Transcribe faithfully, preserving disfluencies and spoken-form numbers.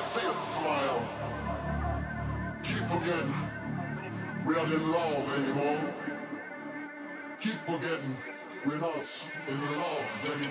see a smile. Keep forgetting we're not in love anymore. Keep forgetting we're not in love anymore.